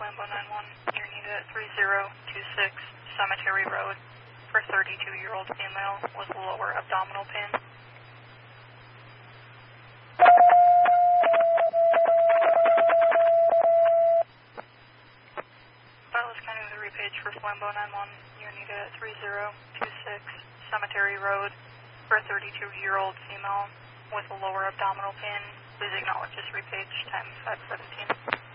Flambeau 9-1. You're needed at 3026 Cemetery Road for 32-year-old female with lower abdominal pain. Silas County with a repage for Flambeau 9-1. You're needed at 3026 Cemetery Road for a 32-year-old female with lower abdominal pain. Please acknowledge this repage, time 5:17.